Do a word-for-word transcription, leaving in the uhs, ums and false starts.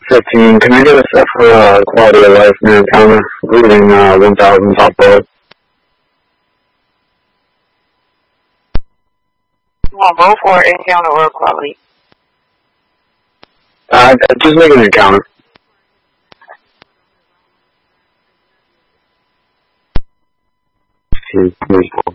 fifteen. Can I get a set for uh, quality of life near encounter? Reading uh, one thousand top bullet. You want both for encounter or quality? Uh, just make an encounter. Please, please.